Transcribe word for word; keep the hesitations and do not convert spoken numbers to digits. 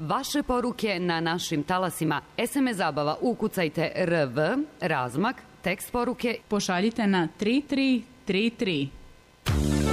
vaše poruke na našim talasima. es em es zabava, ukucajte R V, razmak, tekst poruke. Pošaljite na tri tri tri tri.